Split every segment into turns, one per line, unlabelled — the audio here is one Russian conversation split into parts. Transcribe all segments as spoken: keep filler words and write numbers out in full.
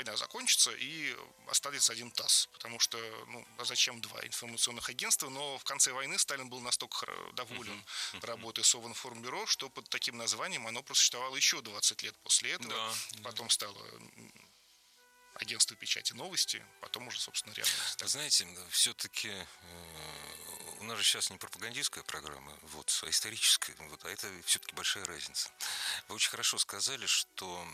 война закончится и останется один ТАСС, потому что, ну, а зачем два информационных агентства, но в конце войны Сталин был настолько доволен uh-huh. Uh-huh. работой Совинформбюро, что под таким названием оно просуществовало еще двадцать лет после этого, да, потом да. стало агентство печати «Новости», потом уже, собственно, реальность.
Знаете, все-таки у нас же сейчас не пропагандистская программа, вот, а историческая, вот, а это все-таки большая разница. Вы очень хорошо сказали, что,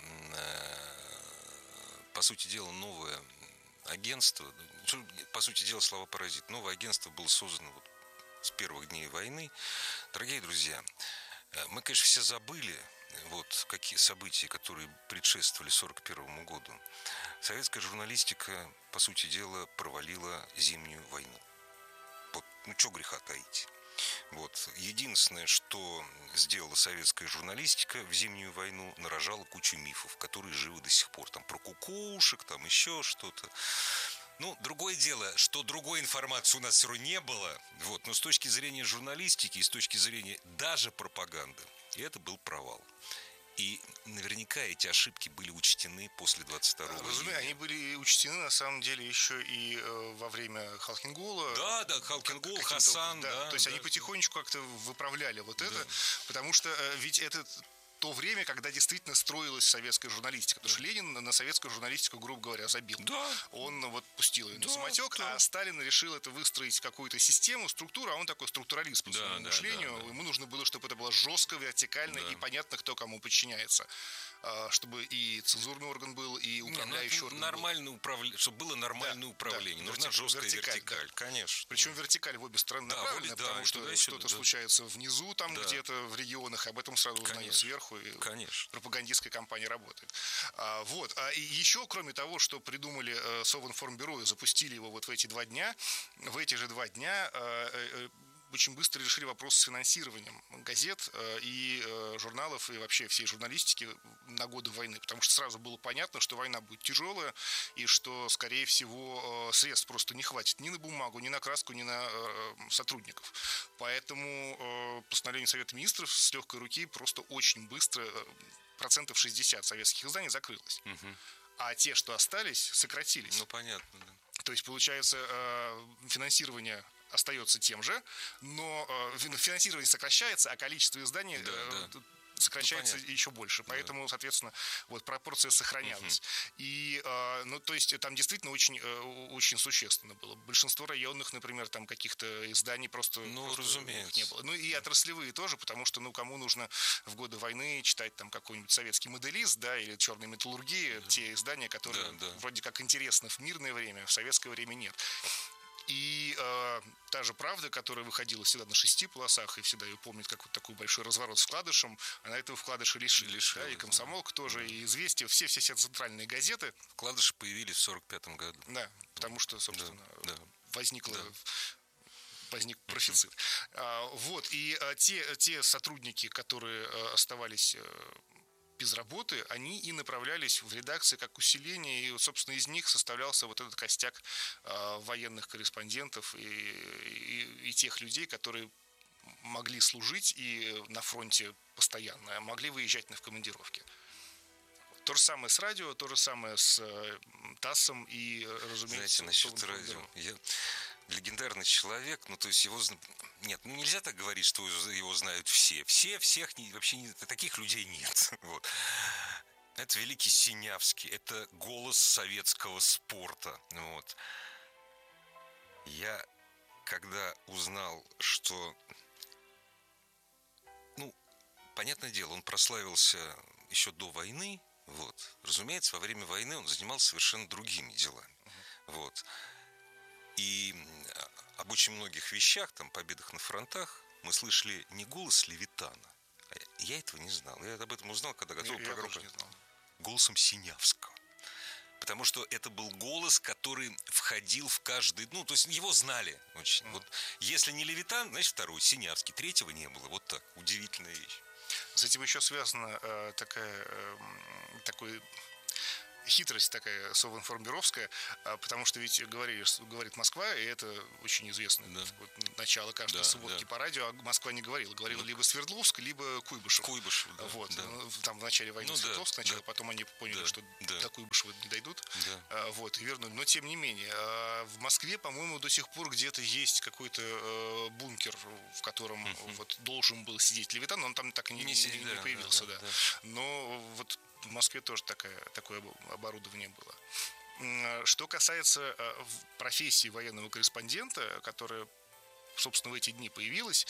по сути дела, новое агентство, по сути дела, слова паразит, новое агентство было создано вот с первых дней войны. Дорогие друзья, мы, конечно, все забыли, вот какие события, которые предшествовали сорок первому году. Советская журналистика, по сути дела, провалила Зимнюю войну. Вот, ну, что греха таить. Вот. Единственное, что сделала советская журналистика в Зимнюю войну, нарожала кучу мифов, которые живы до сих пор. Там про кукушек, там еще что-то. Ну, другое дело, что другой информации у нас все равно не было. Вот. Но с точки зрения журналистики и с точки зрения даже пропаганды, это был провал. И наверняка эти ошибки были учтены после двадцать второго июня.
Разумеется, они были учтены, на самом деле, еще и э, во время Халхингула.
Да, да, Халхингул, Хасан.
Да,
да,
то есть
да,
они потихонечку как-то выправляли вот да. это, потому что э, ведь этот... то время, когда действительно строилась советская журналистика. Потому что Ленин на советскую журналистику, грубо говоря, забил.
Да.
Он вот пустил ее
да,
на самотек, да. а Сталин решил это выстроить какую-то систему, структуру, а он такой структуралист по да, своему да, мышлению. Да, да. Ему нужно было, чтобы это было жестко, вертикально да. и понятно, кто кому подчиняется. Чтобы и цензурный орган был, и управляющий
ну,
орган
нормально управля... Чтобы было нормальное да, управление. Да. Нужна Вертик... жесткая вертикаль, вертикаль да. конечно.
Причем вертикаль в обе стороны да, направлена, да, потому что что-то да. случается внизу, там да. где-то в регионах, об этом сразу узнают сверху. И...
Конечно.
пропагандистская кампания работает. А, вот. А, и еще, кроме того, что придумали э, Совинформбюро и запустили его вот в эти два дня, в эти же два дня э, э, очень быстро решили вопрос с финансированием газет э, и э, журналов, и вообще всей журналистики на годы войны. Потому что сразу было понятно, что война будет тяжелая, и что, скорее всего, э, средств просто не хватит ни на бумагу, ни на краску, ни на э, сотрудников. Поэтому э, постановление Совета Министров с легкой руки просто очень быстро, э, процентов шестьдесят советских изданий закрылось. Угу. А те, что остались, сократились.
Ну, понятно, да.
То есть, получается, э, финансирование остается тем же, но э, финансирование сокращается, а количество изданий да, э, да. сокращается ну, еще больше. Поэтому, да. соответственно, вот пропорция сохранялась. Uh-huh. И, э, ну, то есть, там действительно очень, э, очень существенно было. Большинство районных, например, там каких-то изданий просто,
ну,
просто
разумеется.
не было. Ну, и отраслевые тоже, потому что, ну, кому нужно в годы войны читать там какой-нибудь советский моделист, да, или черная металлургия, да. те издания, которые да, да. вроде как интересны в мирное время, в советское время нет. И э, та же «Правда», которая выходила всегда на шести полосах, и всегда ее помнит как вот такой большой разворот с вкладышем, она этого вкладыша лишилась. Лишилась да, и «Комсомолка» да. тоже, и «Известия», все-все-все центральные газеты.
Вкладыши появились в сорок пятом году.
Да, потому что, собственно, да, да. возникло...
Да.
возник профицит. Uh-huh. А, вот, и а, те, те сотрудники, которые а, оставались... А, без работы, они и направлялись в редакции как усиление, и, собственно, из них составлялся вот этот костяк э, военных корреспондентов и, и, и тех людей, которые могли служить и на фронте постоянно, а могли выезжать на в командировки. То же самое с радио, то же самое с э, ТАССом и, разумеется...
Знаете, насчет радио... Я... Легендарный человек, ну, то есть его... Нет, ну, нельзя так говорить, что его знают все. Все, всех, не, вообще не, таких людей нет. Вот. Это великий Синявский, это голос советского спорта. Вот. Я, когда узнал, что... Ну, понятное дело, он прославился еще до войны, вот. Разумеется, во время войны он занимался совершенно другими делами. Вот. И об очень многих вещах, там, победах на фронтах, мы слышали не голос Левитана. Я этого не знал. Я об этом узнал, когда готовил программу. Голосом Синявского. Потому что это был голос, который входил в каждый... Ну, то есть его знали очень. Mm. Вот, если не Левитан, значит, второй, Синявский. Третьего не было. Вот так. Удивительная вещь.
С этим еще связана э, такая, э, такой... хитрость такая совинформбюровская, потому что ведь говорили, говорит Москва, и это очень известно. Да. Вот, начало каждой да, субботки да. по радио, а Москва не говорила. Говорила ну, либо Свердловск, либо Куйбышев.
Куйбышев, да. Вот.
Да. Там в начале войны ну, Свердловск да, сначала, да. потом они поняли, да, что да. до Куйбышева не дойдут. Да. Вот, и вернули. Но тем не менее, в Москве, по-моему, до сих пор где-то есть какой-то бункер, в котором uh-huh. вот должен был сидеть Левитан, но он там так и не, не, не, не да, появился. Да, да, да. Да. Но вот в Москве тоже такое, такое оборудование было. Что касается профессии военного корреспондента, которая, собственно, в эти дни появилась,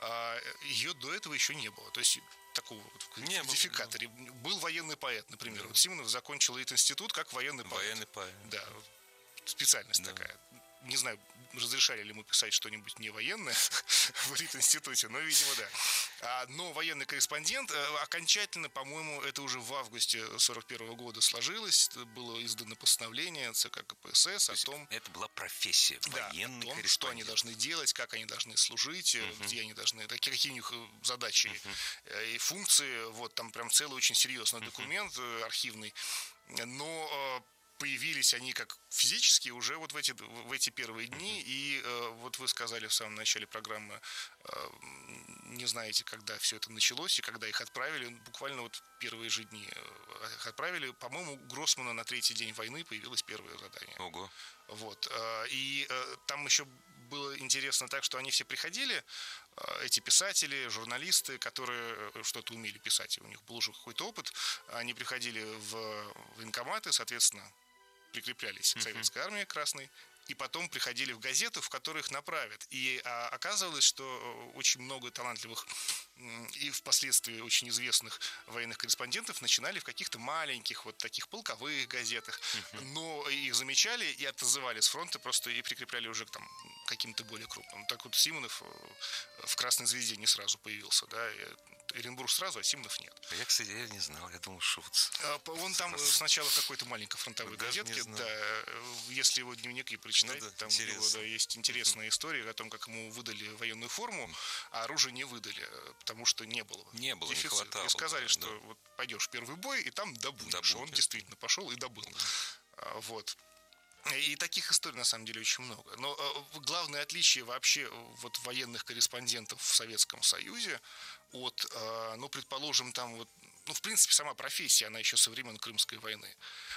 ее до этого еще не было. То есть такого вот в кодификаторе. Был военный поэт, например. Да. Вот Симонов закончил этот институт как военный поэт.
Военный поэт.
Да, специальность да. такая. Не знаю, разрешали ли ему писать что-нибудь не военное в Лит-институте, но, видимо, да. Но военный корреспондент окончательно, по-моему, это уже в августе сорок первого года сложилось, было издано постановление ЦК КПСС о том...
Это была профессия,
да,
военный
о том,
корреспондент.
Что они должны делать, как они должны служить, uh-huh. где они должны... Какие у них задачи uh-huh. и функции. Вот там прям целый очень серьезный uh-huh. документ архивный. Но... Появились они как физически уже вот в эти, в эти первые дни. Uh-huh. И э, вот вы сказали в самом начале программы, э, не знаете, когда все это началось и когда их отправили. Буквально вот в первые же дни их отправили. По-моему, Гроссмана на третий день войны появилось первое задание.
Ого.
Вот. Э, и э, там еще было интересно так, что они все приходили, э, эти писатели, журналисты, которые что-то умели писать, у них был уже какой-то опыт. Они приходили в военкоматы, соответственно, прикреплялись к советской армии красной, и потом приходили в газету, в которую их направят. И а, оказывалось, что очень много талантливых и впоследствии очень известных военных корреспондентов начинали в каких-то маленьких вот таких полковых газетах, uh-huh. но их замечали и отзывали с фронта просто и прикрепляли уже к там, каким-то более крупным. Так вот Симонов в «Красной звезде» не сразу появился, да, Оренбург сразу, а Симонов нет.
Я, кстати, я не знал, я думал, что вот...
Он там сначала в какой-то маленькой фронтовой газетке, да, если его дневники прочитать, ну, да, там у него, да, есть интересная uh-huh. история о том, как ему выдали военную форму, а оружие не выдали, потому что не было.
Не было, не хватало.
И сказали,
да,
что
да.
вот пойдешь в первый бой, и там добудешь. добудешь. Он действительно пошел и добыл. Uh-huh. Вот. И таких историй, на самом деле, очень много. Но главное отличие вообще вот военных корреспондентов в Советском Союзе от, ну, предположим, там вот, ну, в принципе, сама профессия, она еще со времен Крымской войны.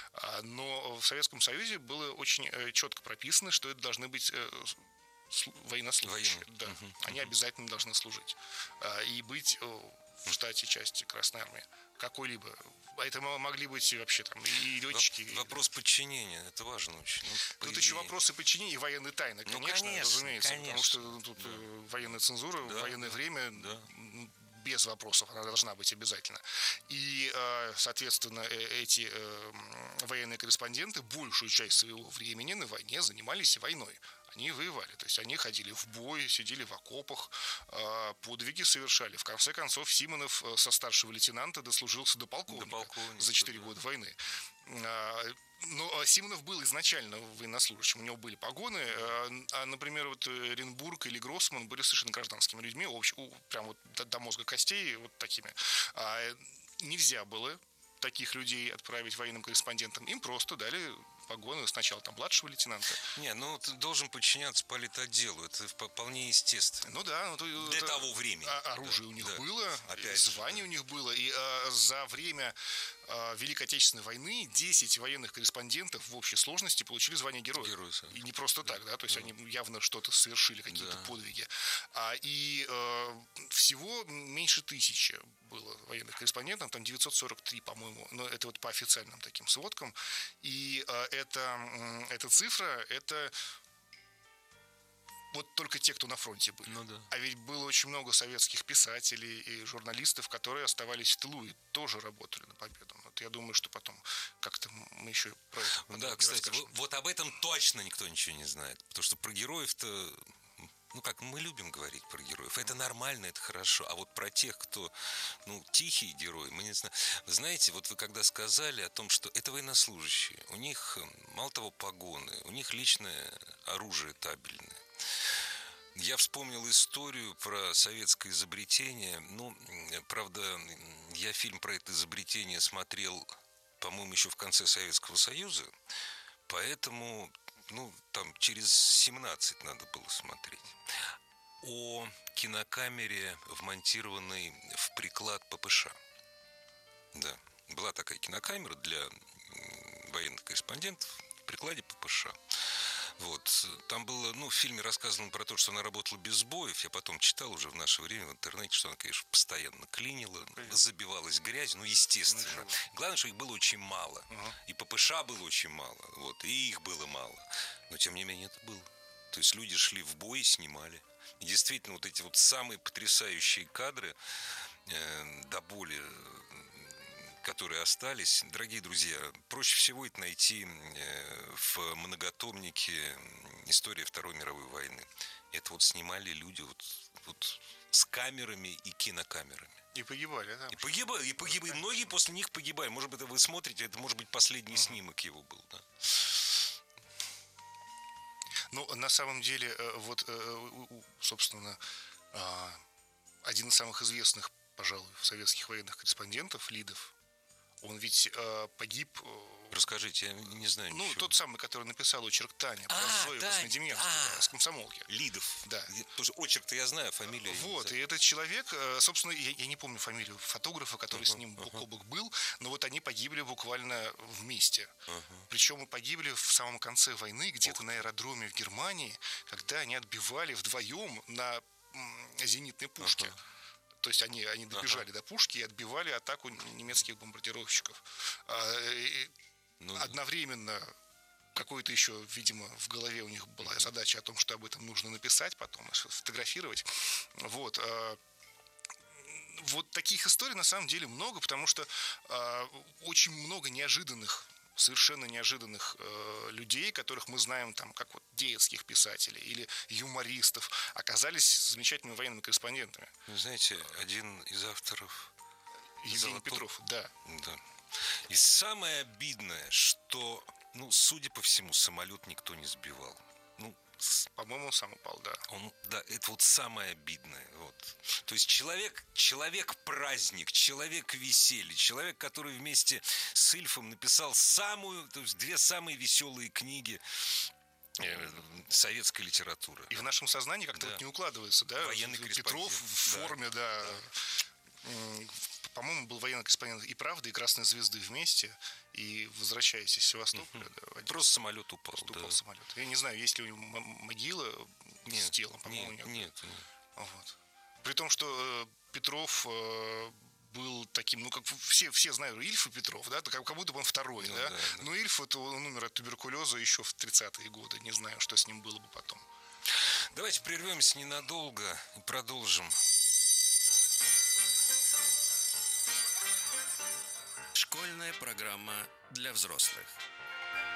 Но в Советском Союзе было очень четко прописано, что это должны быть военнослужащие. Да. Uh-huh. Они uh-huh. обязательно должны служить. И быть в штате части Красной Армии какой-либо. Это могли быть вообще там и летчики.
Вопрос подчинения, это важно очень. Ну,
тут идее. Еще вопросы подчинения и военной тайны, конечно, ну, конечно разумеется. Конечно. Потому что тут да. военная цензура, да, военное да, время да. без вопросов, она должна быть обязательно. И, соответственно, эти военные корреспонденты большую часть своего времени на войне занимались войной. Они воевали, то есть они ходили в бой, сидели в окопах, подвиги совершали. В конце концов, Симонов со старшего лейтенанта дослужился до полковника, до полковника за четыре да. года войны. Но Симонов был изначально военнослужащим, у него были погоны, а, например, вот Оренбург или Гроссман были совершенно гражданскими людьми, прям вот до, до мозга костей, вот такими. Нельзя было таких людей отправить военным корреспондентам, им просто дали погоны сначала там младшего лейтенанта.
Не, ну ты должен подчиняться политотделу, это вполне естественно.
Ну да, ну,
для
это,
того времени.
Оружие да, у них
да.
было,
опять
звание
же,
у них было, и а, за время а, Великой Отечественной войны десять военных корреспондентов в общей сложности получили звание героя.
Герой,
и не просто
да.
так, да, то есть
да.
они явно что-то совершили, какие-то
да.
подвиги. А, и а, всего меньше тысячи было военных корреспондентов, там девятьсот сорок три, по-моему, но это вот по официальным таким сводкам. И а, это эта цифра, это вот только те, кто на фронте были.
Ну, да.
А ведь было очень много советских писателей и журналистов, которые оставались в тылу и тоже работали на победу. Вот я думаю, что потом как-то мы еще про это
да, кстати, вот, вот об этом точно никто ничего не знает. Потому что про героев-то, ну как, мы любим говорить про героев. Это нормально, это хорошо. А вот про тех, кто, ну, тихие герои, мы не знаем. Знаете, вот вы когда сказали о том, что это военнослужащие, у них, мало того, погоны, у них личное оружие табельное. Я вспомнил историю про советское изобретение. Ну, правда, я фильм про это изобретение смотрел по-моему, еще в конце Советского Союза, поэтому, ну, там через семнадцать надо было смотреть. О кинокамере, вмонтированной в приклад ППШ. Да, была такая кинокамера для военных корреспондентов в прикладе ППШ. Вот. Там было, ну, в фильме рассказано про то, что она работала без сбоев. Я потом читал уже в наше время в интернете, что она, конечно, постоянно клинила, забивалась грязью, ну, естественно. Ну, главное, что их было очень мало. Угу. И ППШ было очень мало, вот, и их было мало. Но, тем не менее, это было. То есть люди шли в бой и снимали. И действительно, вот эти вот самые потрясающие кадры, э, до боли, которые остались, дорогие друзья, проще всего это найти в многотомнике «История Второй мировой войны». Это вот снимали люди вот, вот с камерами и кинокамерами.
И погибали, да?
И погибали, и погибали. И многие после них погибали. Может быть, вы смотрите, это может быть последний uh-huh. снимок его был, да?
Ну, на самом деле, вот, собственно, один из самых известных, пожалуй, советских военных корреспондентов, Лидов, он ведь э, погиб... Э,
Расскажите, я не знаю
Ну,
ничего.
тот самый, который написал очерк Таня про
а,
Зою
да,
Космодемьянскую,
а,
да, с комсомолки.
Лидов.
Да.
Тоже очерк-то я знаю, фамилию.
Вот, и этот человек, собственно, я, я не помню фамилию фотографа, который uh-huh, с ним бок uh-huh. о бок был, но вот они погибли буквально вместе. Uh-huh. Причем погибли в самом конце войны, где-то uh-huh. на аэродроме в Германии, когда они отбивали вдвоем на м, зенитной пушке. Uh-huh. То есть они, они добежали ага. до пушки и отбивали атаку немецких бомбардировщиков. И ну, одновременно какой-то еще, видимо, в голове у них была mm-hmm. задача о том, что об этом нужно написать потом, сфотографировать. Вот. Вот таких историй на самом деле много, потому что очень много неожиданных, совершенно неожиданных э, людей, которых мы знаем там, как вот детских писателей или юмористов, оказались замечательными военными корреспондентами.
Вы знаете, один из авторов...
Евгений Золото... Петров, да.
да. И самое обидное, что, ну, судя по всему, самолет никто не сбивал. Ну,
по-моему, он сам упал, да.
Он, да, это вот самое обидное. Вот. То есть человек, человек-праздник, человек-веселье, человек, который вместе с Ильфом написал самую, то есть две самые веселые книги э, советской литературы.
И в нашем сознании как-то да. вот не укладывается, да?
Военный
Петров в да. форме, да. да. По-моему, был военный корреспондент и «Правды», и «Красной звезды» вместе. И возвращаясь из Севастополя.
Uh-huh.
Да,
просто самолет упал.
Просто
да.
упал самолет. Я не знаю, есть ли у него могила нет, с телом. По-моему,
нет.
Нет,
нет, нет.
Вот. При том, что э, Петров э, был таким, ну, как все, все знают Ильф и Петров, да, как, как будто бы он второй, ну, да? Да, да. Но Ильф, это он умер от туберкулеза еще в тридцатые годы. Не знаю, что с ним было бы потом.
Давайте прервемся ненадолго и продолжим.
Школьная программа для взрослых.